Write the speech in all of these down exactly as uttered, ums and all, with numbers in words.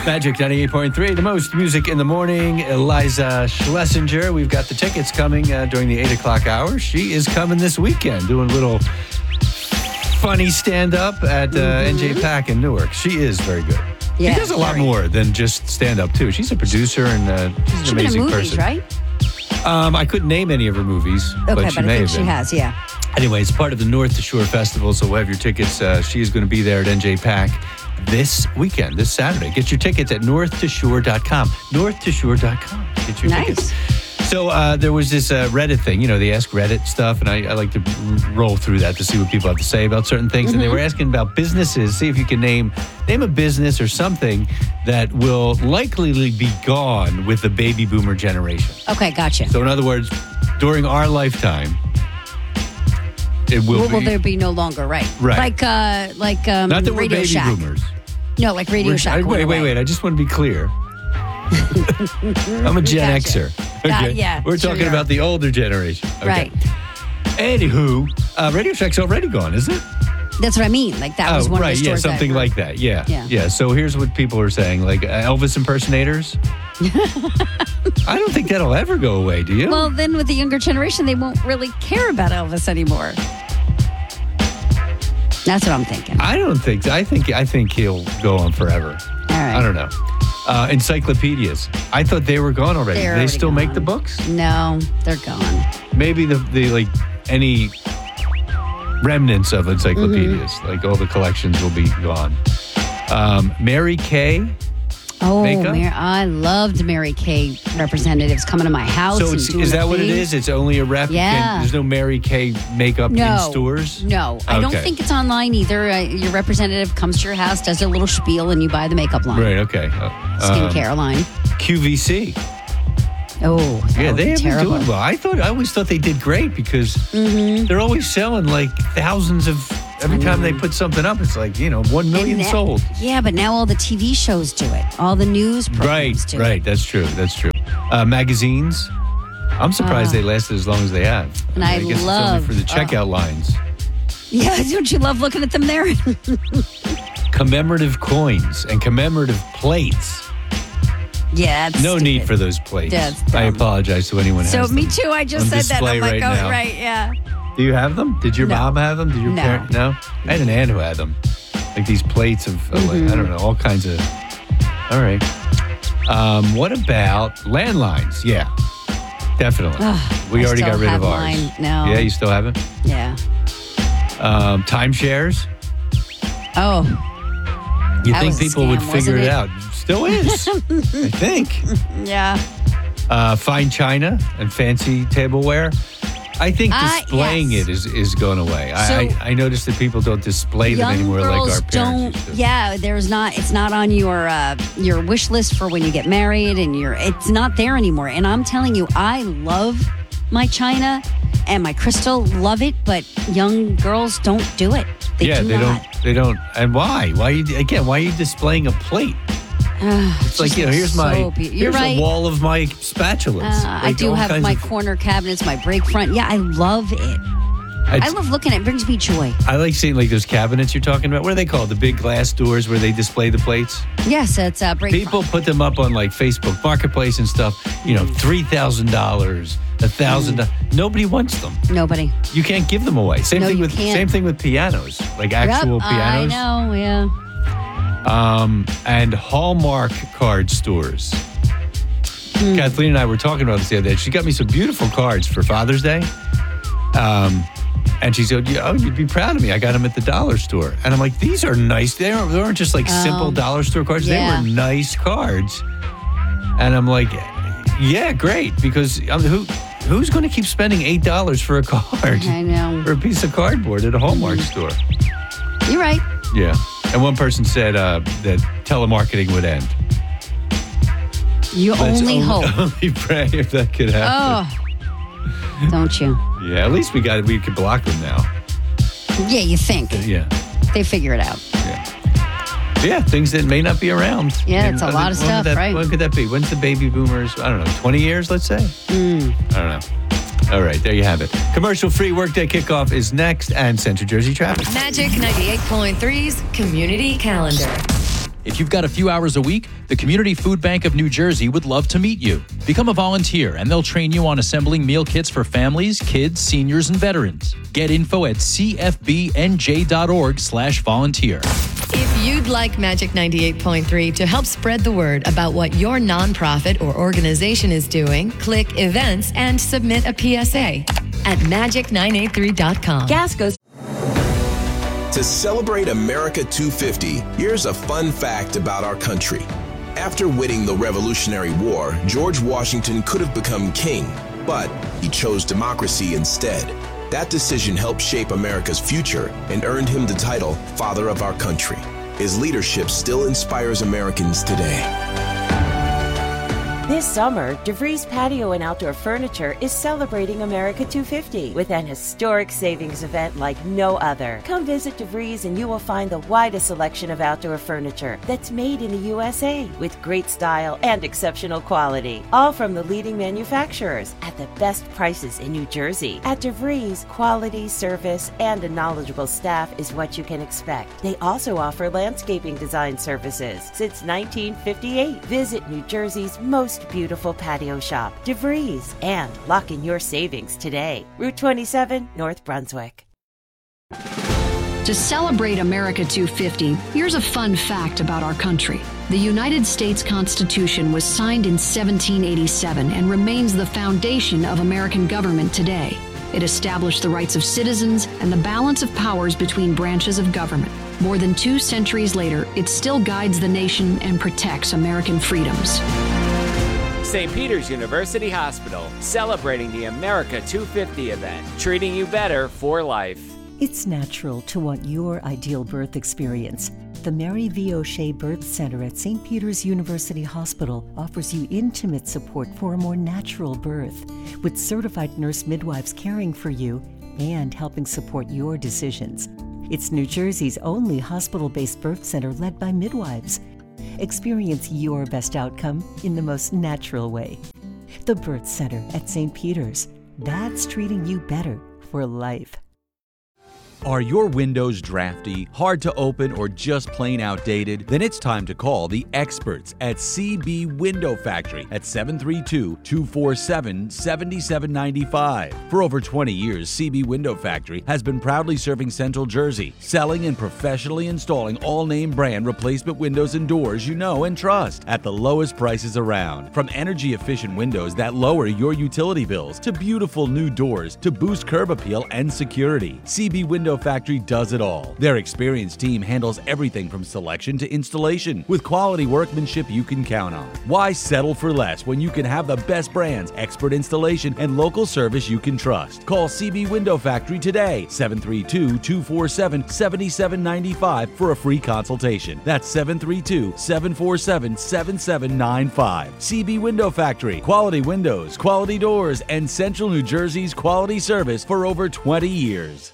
Magic ninety-eight point three, the most music in the morning. Eliza Schlesinger. We've got the tickets coming uh, during the eight o'clock hour. She is coming this weekend, doing a little funny stand-up at uh, mm-hmm. N J Pack in Newark. She is very good. Yeah, she does a lot very. more than just stand-up, too. She's a producer and uh, she's an She's amazing been in movies, person. right? Um, I couldn't name any of her movies, Okay, but she but I may think have she been. has, yeah. Anyway, it's part of the North to Shore Festival, so we'll have your tickets. Uh, she is going to be there at N J Pack this weekend, this Saturday. Get your tickets at north to shore dot com. north to shore dot com. Get your Nice. tickets. So uh, there was this uh, Reddit thing. You know, they ask Reddit stuff, and I, I like to r- roll through that to see what people have to say about certain things. Mm-hmm. And they were asking about businesses. See if you can name name a business or something that will likely be gone with the baby boomer generation. Okay, gotcha. So in other words, during our lifetime, it will Will, be... will there be no longer, right? Right. Like, uh, like um, Not that we're Radio baby Shack. boomers. No, like Radio We're- Shack. I, going wait, wait, away. wait. I just want to be clear. I'm a Gen Gotcha. Xer. Got- yeah, We're sure talking you are. about the older generation. Okay. Right. Anywho, uh, Radio Shack's already gone, isn't it? That's what I mean. Like, that was oh, one right. of the Yeah, stores that- something like that. Yeah. Yeah. Yeah. So here's what people are saying, like uh, Elvis impersonators. I don't think that'll ever go away, do you? Well, then with the younger generation, they won't really care about Elvis anymore. That's what I'm thinking. I don't think. I think. I think he'll go on forever. All right. I don't know. Uh, encyclopedias. I thought they were gone already. They're Do they already still make gone. the books? No, they're gone. Maybe the, the like any remnants of encyclopedias, Mm-hmm. like all the collections will be gone. Um, Mary Kay. Oh, Makeup? Mar- I loved Mary Kay representatives coming to my house. So and it's, doing is the that what it thing. is? It's only a rep. You Yeah. can't- There's no Mary Kay makeup No. in stores. No, I don't Okay. think it's online either. Uh, your representative comes to your house, does a little spiel, and you buy the makeup line, Right. Okay. Uh, skincare line. um, Q V C. Oh, that Yeah, would they be have been terrible. doing well. I thought I always thought they did great because Mm-hmm. they're always selling like thousands of. Every time they put something up, it's like, you know, one million And that- sold. Yeah, but now all the T V shows do it. All the news Right, programs do right. it. That's true. That's true. Uh, magazines. I'm surprised Oh. they lasted as long as they have. And I guess love- it's only for the checkout lines. Yeah, don't you love looking at them there? Commemorative coins and commemorative plates. Yeah, it's No stupid. need for those plates. Yeah, it's I dumb. apologize to anyone who So has me them too. I just on said that. display I'm like, right oh, now. right, yeah. Do you have them? Did your No. mom have them? Did your No. parent? No. I had an aunt who had them. Like these plates of, of like, Mm-hmm. I don't know, all kinds of. All right. Um, what about landlines? Yeah, definitely. Ugh, we I already still got rid have of ours. mine. No. Yeah, you still have it? Yeah. Um, timeshares. Oh, You That think was a people would scam, figure wasn't it it? out? Still is, I think. yeah. Uh, fine china and fancy tableware. I think Uh, displaying yes. it is, is going away. I, So- I, I noticed that people don't display them Young anymore like girls our parents don't. used to. Yeah, there's not. It's not on your uh, your wish list for when you get married, and you're. It's not there anymore. And I'm telling you, I love my china and my crystal. Love it, but young girls don't do it. They yeah, do they not. don't. They don't. And why? Why you again? Why are you displaying a plate? It's like, you know, here's my so be- You're here's right. a wall of my spatulas. Uh, I Like, do all have kinds my of- corner cabinets, my break front. Yeah, I love it. I love looking at it. It brings me joy. I like seeing like those cabinets you're talking about. What are they called? The big glass doors where they display the plates. Yes, it's uh, break People front. put them up on like Facebook Marketplace and stuff. You know, three thousand dollars, a thousand. Mm. Nobody wants them. Nobody. You can't give them away. Same No, thing you with can't. same thing with pianos, like actual Yep, pianos. I know, yeah. Um, and Hallmark card stores. Hmm. Kathleen and I were talking about this the other day. She got me some beautiful cards for Father's Day. Um, and she said, "Oh, you'd be proud of me. I got them at the dollar store." And I'm like, "These are nice. They aren't, they aren't just like Oh, simple dollar store cards. yeah. They were nice cards." And I'm like, "Yeah, great. Because um, who who's going to keep spending eight dollars for a card I know. or a piece of cardboard at a Hallmark store?" You're right. Yeah. And one person said uh, that telemarketing would end. You Let's only hope. Only pray if that could happen. Oh, don't you? Yeah, at least we got we could block them now. Yeah, you think. Yeah. They figure it out. Yeah. Yeah, things that may not be around. Yeah, And it's a when- lot of when would stuff, that- right? When could that be? When's the baby boomers? I don't know, twenty years, let's say? Mm. I don't know. All right, there you have it. Commercial-free workday kickoff is next, and Central Jersey traffic. Magic ninety-eight point three's Community Calendar. If you've got a few hours a week, the Community Food Bank of New Jersey would love to meet you. Become a volunteer, and they'll train you on assembling meal kits for families, kids, seniors, and veterans. Get info at c f b n j dot org slash volunteer. If you'd like Magic ninety-eight point three to help spread the word about what your nonprofit or organization is doing, click Events and submit a P S A at magic nine eight three dot com. Gas goes. To celebrate America two fifty, here's a fun fact about our country. After winning the Revolutionary War, George Washington could have become king, but he chose democracy instead. That decision helped shape America's future and earned him the title Father of our Country. His leadership still inspires Americans today. This summer, DeVries Patio and Outdoor Furniture is celebrating America two fifty with an historic savings event like no other. Come visit DeVries and you will find the widest selection of outdoor furniture that's made in the U S A with great style and exceptional quality. All from the leading manufacturers at the best prices in New Jersey. At DeVries, quality, service, and a knowledgeable staff is what you can expect. They also offer landscaping design services since nineteen fifty-eight. Visit New Jersey's most beautiful patio shop, DeVries, and lock in your savings today. Route twenty-seven, North Brunswick. To celebrate America two fifty, here's a fun fact about our country. The United States Constitution was signed in seventeen eighty-seven and remains the foundation of American government today. It established the rights of citizens and the balance of powers between branches of government. More than two centuries later, it still guides the nation and protects American freedoms. Saint Peter's University Hospital, celebrating the America two fifty event, treating you better for life. It's natural to want your ideal birth experience. The Mary V. O'Shea Birth Center at Saint Peter's University Hospital offers you intimate support for a more natural birth, with certified nurse midwives caring for you and helping support your decisions. It's New Jersey's only hospital-based birth center led by midwives. Experience your best outcome in the most natural way. The Birth Center at Saint Peter's. That's treating you better for life. Are your windows drafty, hard to open, or just plain outdated? Then it's time to call the experts at C B Window Factory at seven three two, two four seven, seven seven nine five. For over twenty years, C B Window Factory has been proudly serving Central Jersey, selling and professionally installing all name brand replacement windows and doors you know and trust at the lowest prices around. From energy efficient windows that lower your utility bills to beautiful new doors to boost curb appeal and security, C B Window Factory does it all. Their experienced team handles everything from selection to installation with quality workmanship you can count on. Why settle for less when you can have the best brands, expert installation, and local service you can trust? Call C B Window Factory today, seven three two, two four seven, seven seven nine five for a free consultation. That's seven three two, seven four seven, seven seven nine five. C B Window Factory, quality windows, quality doors, and Central New Jersey's quality service for over twenty years.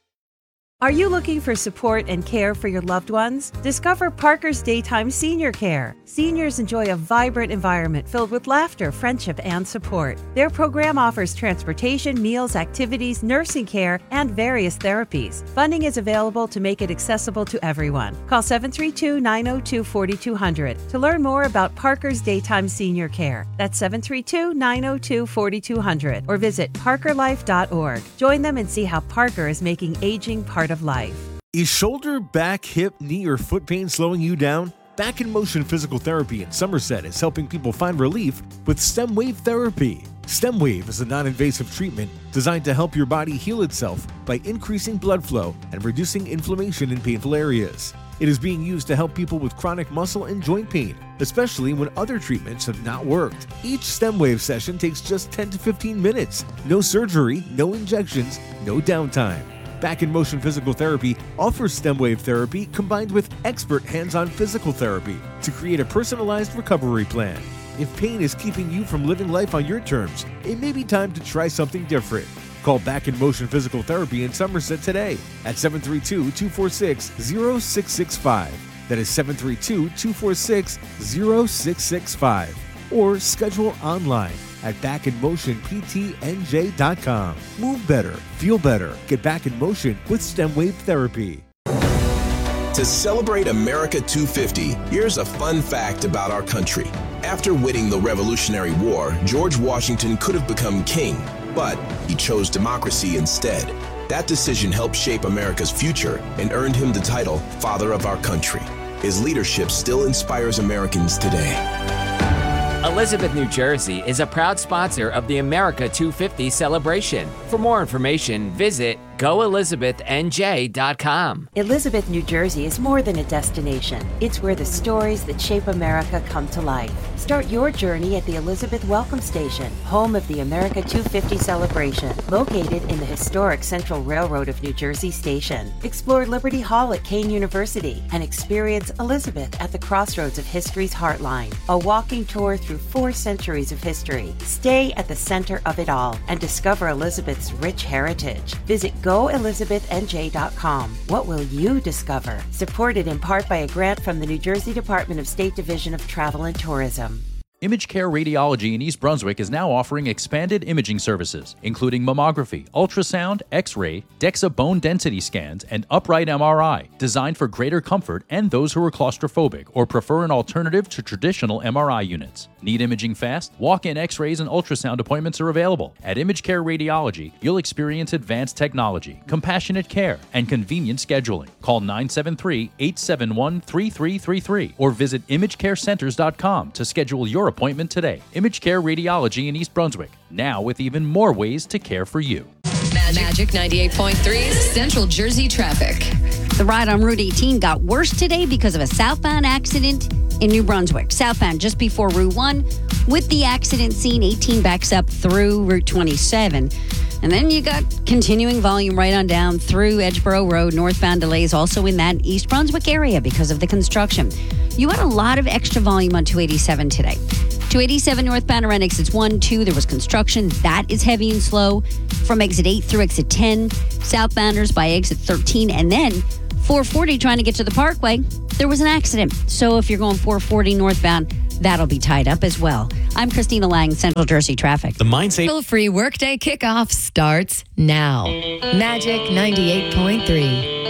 Are you looking for support and care for your loved ones? Discover Parker's Daytime Senior Care. Seniors enjoy a vibrant environment filled with laughter, friendship, and support. Their program offers transportation, meals, activities, nursing care, and various therapies. Funding is available to make it accessible to everyone. Call seven three two, nine zero two, four two zero zero to learn more about Parker's Daytime Senior Care. That's seven three two, nine zero two, four two zero zero or visit parker life dot org. Join them and see how Parker is making aging part of life. Is shoulder, back, hip, knee, or foot pain slowing you down? Back in Motion Physical Therapy in Somerset is helping people find relief with STEM Wave Therapy. STEM Wave is a non-invasive treatment designed to help your body heal itself by increasing blood flow and reducing inflammation in painful areas. It is being used to help people with chronic muscle and joint pain, especially when other treatments have not worked. Each STEM Wave session takes just ten to fifteen minutes. No surgery, no injections, no downtime. Back in Motion Physical Therapy offers STEM Wave Therapy combined with expert hands-on physical therapy to create a personalized recovery plan. If pain is keeping you from living life on your terms, it may be time to try something different. Call Back in Motion Physical Therapy in Somerset today at seven three two, two four six, zero six six five. That is seven three two, two four six, zero six six five. Or schedule online at back in motion p t n j dot com. Move better, feel better, get back in motion with STEM Wave Therapy. To celebrate America two fifty, here's a fun fact about our country. After winning the Revolutionary War, George Washington could have become king, but he chose democracy instead. That decision helped shape America's future and earned him the title Father of our country. His leadership still inspires Americans today. Elizabeth, New Jersey is a proud sponsor of the America two fifty celebration. For more information, visit go elizabeth n j dot com. Elizabeth, New Jersey is more than a destination. It's where the stories that shape America come to life. Start your journey at the Elizabeth Welcome Station, home of the America two fifty celebration, located in the historic Central Railroad of New Jersey Station. Explore Liberty Hall at Kane University and experience Elizabeth at the crossroads of history's heartline, a walking tour through four centuries of history. Stay at the center of it all and discover Elizabeth's rich heritage. Visit go elizabeth n j dot com. What will you discover? Supported in part by a grant from the New Jersey Department of State Division of Travel and Tourism. Image Care Radiology in East Brunswick is now offering expanded imaging services, including mammography, ultrasound, X-ray, DEXA bone density scans, and upright M R I, designed for greater comfort and those who are claustrophobic or prefer an alternative to traditional M R I units. Need imaging fast? Walk-in X-rays and ultrasound appointments are available. At Image Care Radiology, you'll experience advanced technology, compassionate care, and convenient scheduling. Call nine seven three, eight seven one, three three three three or visit image care centers dot com to schedule your appointment today. Image Care Radiology in East Brunswick, now with even more ways to care for you. Magic ninety-eight point three's Central Jersey traffic. The ride on Route eighteen got worse today because of a southbound accident in New Brunswick. Southbound just before Route one. With the accident scene, eighteen backs up through Route twenty-seven. And then you got continuing volume right on down through Edgeboro Road. Northbound delays also in that East Brunswick area because of the construction. You had a lot of extra volume on two eighty-seven today. two eighty-seven northbound around exits one, two, there was construction. That is heavy and slow. From exit eight through exit ten, southbounders by exit thirteen, and then four forty trying to get to the Parkway, there was an accident. So if you're going four forty northbound, that'll be tied up as well. I'm Christina Lang, Central Jersey Traffic. The Mindset Feel-free workday kickoff starts now. Magic ninety-eight point three.